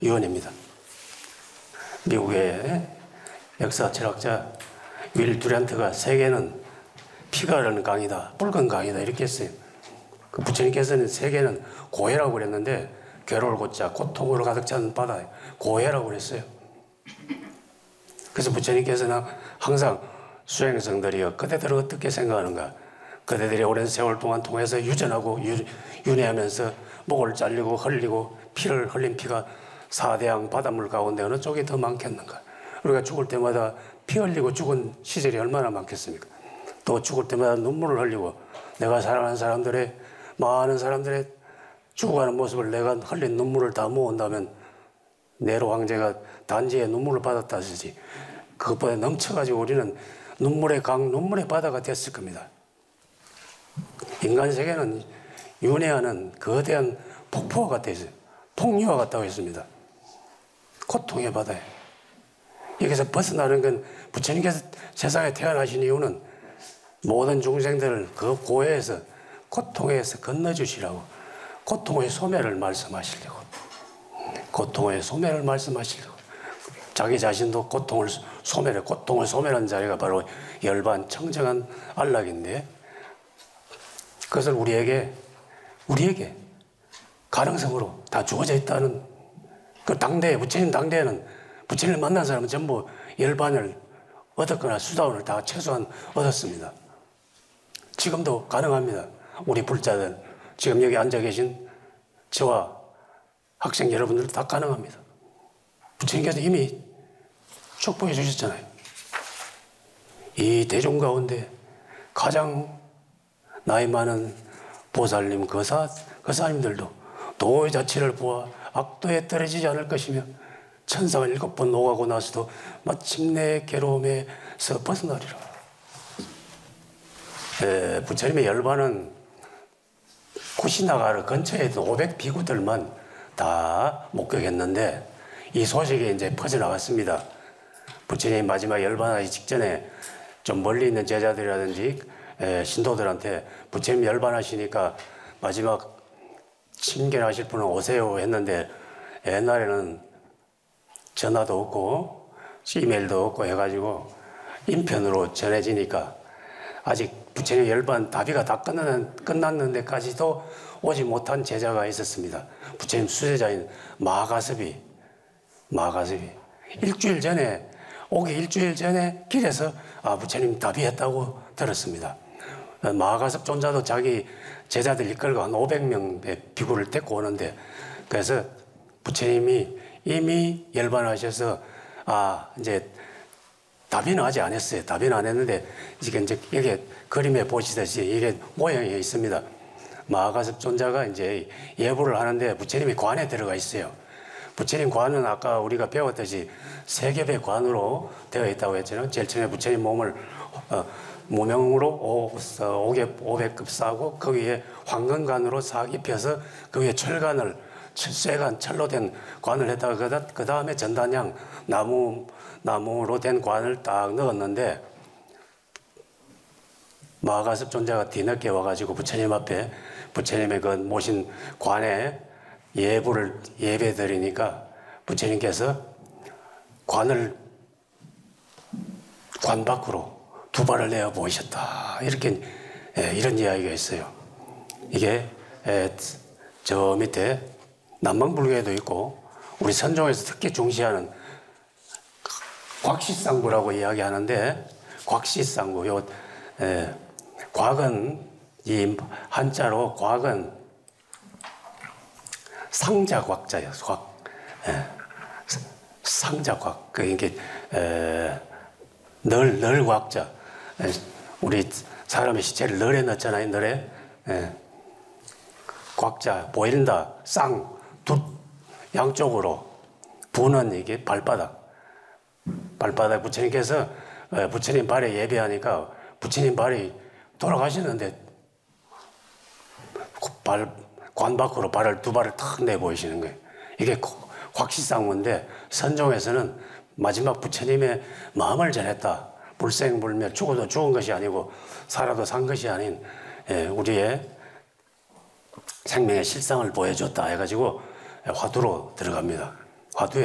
위원입니다. 미국의 역사 철학자 윌 듀란트가 세계는 피가 흐르는 강이다, 붉은 강이다 이렇게 했어요. 그 부처님께서는 세계는 고해라고 그랬는데 괴로울 고자 고통으로 가득 찬 바다, 고해라고 그랬어요. 그래서 부처님께서는 항상 수행성들이 그대들을 어떻게 생각하는가, 그대들이 오랜 세월 동안 통해서 유전하고 윤회하면서 목을 잘리고 흘리고 피를 흘린 피가 사대양 바닷물 가운데 어느 쪽이 더 많겠는가. 우리가 죽을 때마다 피 흘리고 죽은 시절이 얼마나 많겠습니까? 또 죽을 때마다 눈물을 흘리고 내가 사랑하는 사람들의, 많은 사람들의 죽어가는 모습을 내가 흘린 눈물을 다 모은다면 네로 황제가 단지에 눈물을 받았다 하시지, 그것보다 넘쳐가지고 우리는 눈물의 강, 눈물의 바다가 됐을 겁니다. 인간 세계는 윤회하는 거대한 폭포와 같아 있어요. 폭류와 같다고 했습니다. 고통의 바다에. 여기서 벗어나는 건 부처님께서 세상에 태어나신 이유는 모든 중생들을 그 고해에서, 고통에서 건너주시라고, 고통의 소멸을 말씀하시려고, 고통의 소멸을 말씀하시려고. 자기 자신도 고통을 소멸한 자리가 바로 열반 청정한 안락인데, 그것을 우리에게 가능성으로 다 주어져 있다는 그 당대에, 부처님 당대에는 부처님을 만난 사람은 전부 열반을 얻었거나 수다원을 다 최소한 얻었습니다. 지금도 가능합니다. 우리 불자들, 지금 여기 앉아 계신 저와 학생 여러분들도 다 가능합니다. 부처님께서 이미 축복해 주셨잖아요. 이 대중 가운데 가장 나이 많은 보살님, 거사님들도 도의 자체를 보아 악도에 떨어지지 않을 것이며 천상을 7번 오가고 나서도 마침내 괴로움에서 벗어나리라. 부처님의 열반은 쿠시나가르 근처에 있던 500비구들만 다 목격했는데 이 소식이 이제 퍼져나갔습니다. 부처님 마지막 열반하기 직전에 좀 멀리 있는 제자들이라든지 신도들한테 부처님 열반하시니까 마지막 친견하실 분은 오세요 했는데, 옛날에는 전화도 없고 이메일도 없고 해가지고 인편으로 전해지니까 아직 부처님 열반 다비가 다 끝났는데까지도 오지 못한 제자가 있었습니다. 부처님 수제자인 마가섭이 오기 일주일 전에 길에서 부처님 다비했다고 들었습니다. 마가섭 존자도 자기 제자들 이끌고 한 500명의 비구를 데리고 오는데, 그래서 부처님이 이미 열반하셔서 이제 다비는 아직 안 했어요. 다비는 안 했는데 지금 이제 여기 그림에 보시듯이 이게 모양이 있습니다. 마가섭 존자가 이제 예불을 하는데 부처님이 관에 들어가 있어요. 부처님 관은 아까 우리가 배웠듯이 3겹의 관으로 되어 있다고 했잖아요. 제일 처음에 부처님 몸을 무명으로 500급 싸고 그 위에 황금관으로 싹 입혀서 그 위에 철관을, 쇠관, 철로 된 관을 했다가 그 다음에 전단양, 나무로 된 관을 딱 넣었는데, 마가섭 존자가 뒤늦게 와가지고 부처님 앞에 부처님의 그 모신 관에 예배 드리니까 부처님께서 관 밖으로 2발을 내어 보이셨다. 이렇게, 이런 이야기가 있어요. 이게, 저 밑에 남방불교에도 있고, 우리 선종에서 특히 중시하는 곽시상구라고 이야기하는데, 곽시상구, 곽은, 이 한자로 곽은 상자곽자예요. 상자곽. 이게, 널곽자. 우리 사람의 시체를 널에 넣잖아요, 널에. 곽자, 보인다, 양쪽으로. 부는 이게 발바닥. 부처님께서 부처님 발에 예배하니까 부처님 발이 돌아가시는데 관 밖으로 2발을 탁 내보이시는 거예요. 이게 곽시상문인데, 선종에서는 마지막 부처님의 마음을 전했다. 불생불멸, 죽어도 죽은 것이 아니고 살아도 산 것이 아닌 우리의 생명의 실상을 보여줬다 해가지고 화두로 들어갑니다. 화두에